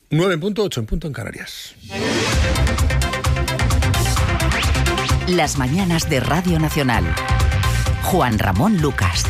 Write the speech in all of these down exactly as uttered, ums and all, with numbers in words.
nueve en punto, ocho en punto en Canarias. Las mañanas de Radio Nacional. Juan Ramón Lucas.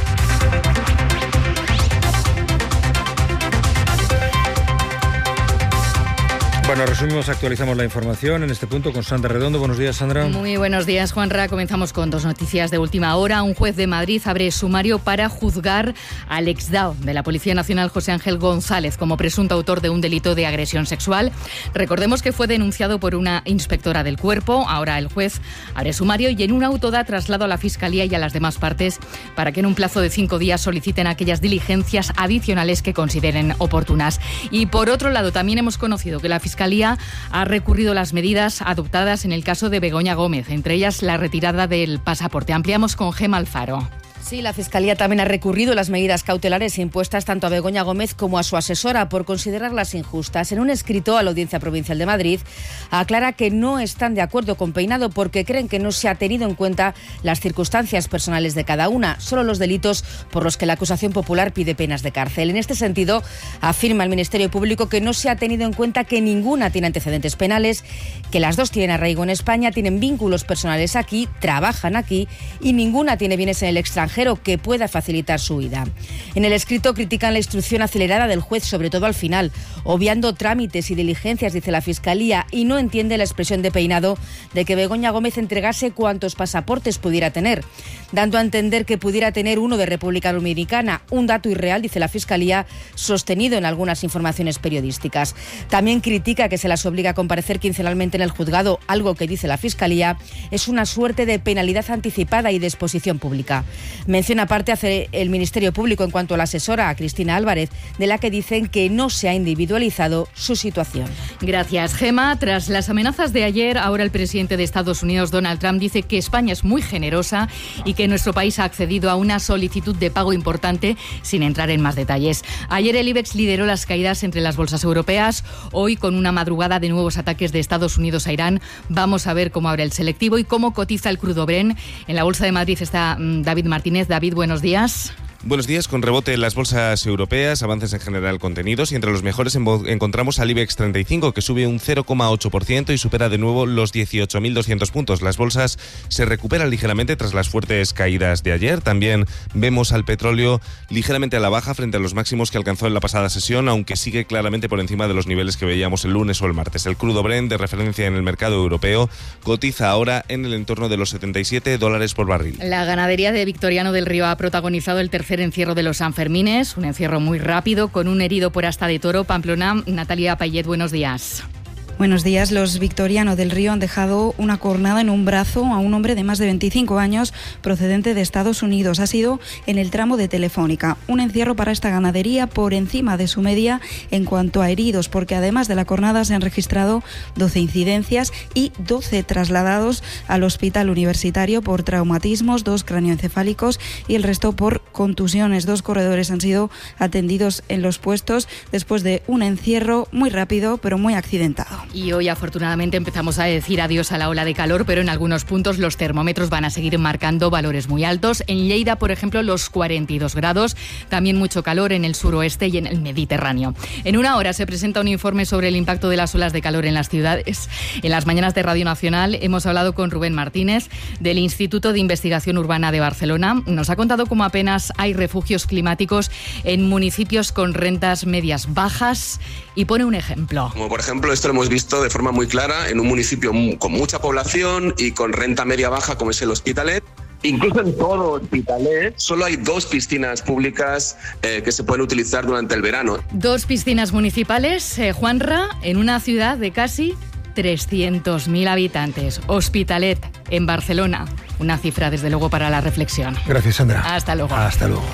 Bueno, resumimos, actualizamos la información en este punto con Sandra Redondo. Buenos días, Sandra. Muy buenos días, Juanra. Comenzamos con dos noticias de última hora. Un juez de Madrid abre sumario para juzgar al exdao de la Policía Nacional, José Ángel González, como presunto autor de un delito de agresión sexual. Recordemos que fue denunciado por una inspectora del cuerpo. Ahora el juez abre sumario y en un auto da traslado a la Fiscalía y a las demás partes para que en un plazo de cinco días soliciten aquellas diligencias adicionales que consideren oportunas. Y por otro lado, también hemos conocido que la Fiscalía Fiscalía ha recurrido las medidas adoptadas en el caso de Begoña Gómez, entre ellas la retirada del pasaporte. Ampliamos con Gema Alfaro. Sí, la Fiscalía también ha recurrido las medidas cautelares impuestas tanto a Begoña Gómez como a su asesora por considerarlas injustas. En un escrito a la Audiencia Provincial de Madrid aclara que no están de acuerdo con Peinado porque creen que no se ha tenido en cuenta las circunstancias personales de cada una, solo los delitos por los que la acusación popular pide penas de cárcel. En este sentido, afirma el Ministerio Público que no se ha tenido en cuenta que ninguna tiene antecedentes penales, que las dos tienen arraigo en España, tienen vínculos personales aquí, trabajan aquí y ninguna tiene bienes en el extranjero que pueda facilitar su vida. En el escrito critican la instrucción acelerada del juez, sobre todo al final, obviando trámites y diligencias, dice la Fiscalía, y no entiende la expresión de Peinado de que Begoña Gómez entregase cuantos pasaportes pudiera tener, dando a entender que pudiera tener uno de República Dominicana, un dato irreal, dice la Fiscalía, sostenido en algunas informaciones periodísticas. También critica que se las obliga a comparecer quincenalmente en el juzgado, algo que, dice la Fiscalía, es una suerte de penalidad anticipada y de exposición pública. Mención aparte hace el Ministerio Público en cuanto a la asesora, a Cristina Álvarez, de la que dicen que no se ha individualizado su situación. Gracias, Gema. Tras las amenazas de ayer, ahora el presidente de Estados Unidos, Donald Trump, dice que España es muy generosa y que nuestro país ha accedido a una solicitud de pago importante, sin entrar en más detalles. Ayer el IBEX lideró las caídas entre las bolsas europeas, hoy con una madrugada de nuevos ataques de Estados Unidos a Irán. Vamos a ver cómo abre el selectivo y cómo cotiza el crudo Brent. En la Bolsa de Madrid está mmm, David Martínez. David, buenos días. Buenos días. Con rebote en las bolsas europeas, avances en general contenidos y entre los mejores encontramos al IBEX treinta y cinco, que sube un cero coma ocho por ciento y supera de nuevo los dieciocho mil doscientos puntos. Las bolsas se recuperan ligeramente tras las fuertes caídas de ayer. También vemos al petróleo ligeramente a la baja frente a los máximos que alcanzó en la pasada sesión, aunque sigue claramente por encima de los niveles que veíamos el lunes o el martes. El crudo Brent, de referencia en el mercado europeo, cotiza ahora en el entorno de los setenta y siete dólares por barril. La ganadería de Victoriano del Río ha protagonizado el tercer encierro de los Sanfermines, un encierro muy rápido con un herido por asta de toro. Pamplona, Natalia Payet, buenos días. Buenos días. Los Victoriano del Río han dejado una cornada en un brazo a un hombre de más de veinticinco años procedente de Estados Unidos. Ha sido en el tramo de Telefónica. Un encierro para esta ganadería por encima de su media en cuanto a heridos, porque además de la cornada se han registrado doce incidencias y doce trasladados al hospital universitario por traumatismos, dos cráneoencefálicos y el resto por contusiones. Dos corredores han sido atendidos en los puestos después de un encierro muy rápido pero muy accidentado. Y hoy afortunadamente empezamos a decir adiós a la ola de calor, pero en algunos puntos los termómetros van a seguir marcando valores muy altos. En Lleida, por ejemplo, los cuarenta y dos grados, también mucho calor en el suroeste y en el Mediterráneo. En una hora se presenta un informe sobre el impacto de las olas de calor en las ciudades. En las mañanas de Radio Nacional hemos hablado con Rubén Martínez del Instituto de Investigación Urbana de Barcelona. Nos ha contado cómo apenas hay refugios climáticos en municipios con rentas medias bajas y pone un ejemplo. Como por ejemplo, esto lo hemos visto de forma muy clara en un municipio con mucha población y con renta media baja como es el Hospitalet. Incluso en todo Hospitalet solo hay dos piscinas públicas eh, que se pueden utilizar durante el verano. Dos piscinas municipales, eh, Juanra, en una ciudad de casi trescientos mil habitantes. Hospitalet, en Barcelona. Una cifra, desde luego, para la reflexión. Gracias, Sandra. Hasta luego. Hasta luego.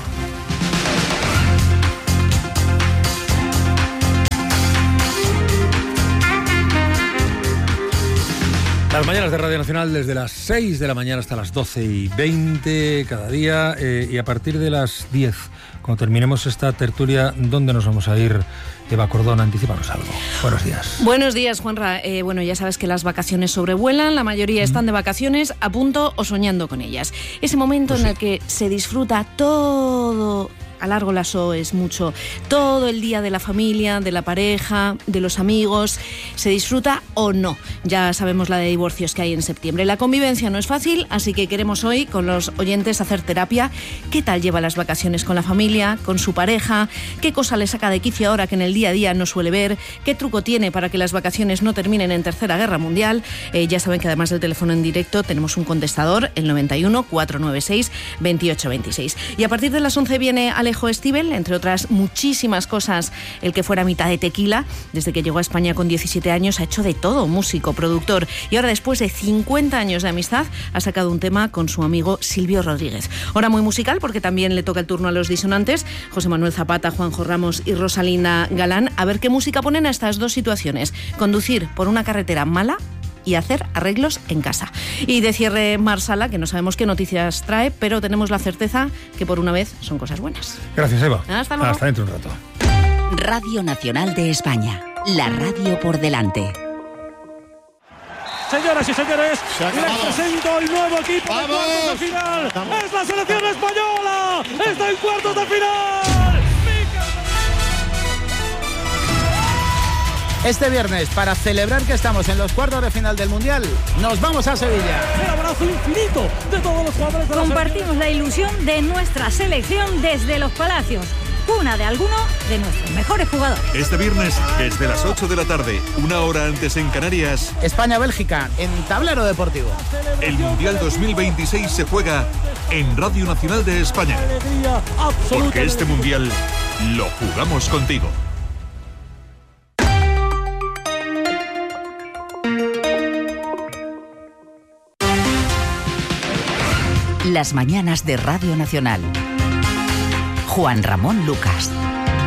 Las mañanas de Radio Nacional desde las seis de la mañana hasta las doce y veinte cada día eh, y a partir de las diez, cuando terminemos esta tertulia, ¿dónde nos vamos a ir? Eva Cordón, anticípanos algo. Buenos días. Buenos días, Juanra. Eh, bueno, ya sabes que las vacaciones sobrevuelan, la mayoría mm. están de vacaciones, a punto o soñando con ellas. Ese momento pues en sí. el que se disfruta todo a largo plazo es mucho. Todo el día de la familia, de la pareja, de los amigos, ¿se disfruta o no? Ya sabemos la de divorcios que hay en septiembre. La convivencia no es fácil, así que queremos hoy con los oyentes hacer terapia. ¿Qué tal lleva las vacaciones con la familia, con su pareja? ¿Qué cosa le saca de quicio ahora que en el día a día no suele ver? ¿Qué truco tiene para que las vacaciones no terminen en Tercera Guerra Mundial? Eh, ya saben que además del teléfono en directo tenemos un contestador, el noventa y uno, cuatrocientos noventa y seis, veintiocho veintiséis. Y a partir de las once viene Alejo Stivel, entre otras muchísimas cosas, el que fuera mitad de tequila. Desde que llegó a España con diecisiete años ha hecho de todo, músico, productor, y ahora después de cincuenta años de amistad ha sacado un tema con su amigo Silvio Rodríguez. Hora muy musical porque también le toca el turno a los disonantes, José Manuel Zapata, Juanjo Ramos y Rosalinda Galán, a ver qué música ponen a estas dos situaciones: conducir por una carretera mala y hacer arreglos en casa. Y de cierre, Mar Sala, que no sabemos qué noticias trae, pero tenemos la certeza que por una vez son cosas buenas. Gracias, Eva. Hasta luego. Hasta dentro de un rato. Radio Nacional de España, la radio por delante. Señoras y señores, les presento el nuevo equipo de cuartos de final. ¡Es la selección española! ¡Está en cuartos de final! Este viernes, para celebrar que estamos en los cuartos de final del Mundial, nos vamos a Sevilla. El abrazo infinito de todos los jugadores de la Compartimos la ilusión de nuestra selección desde los Palacios, cuna de alguno de nuestros mejores jugadores. Este viernes, desde las ocho de la tarde, una hora antes en Canarias, España-Bélgica, en Tablero Deportivo. El Mundial dos mil veintiséis se juega en Radio Nacional de España. Porque este Mundial lo jugamos contigo. Las mañanas de Radio Nacional. Juan Ramón Lucas.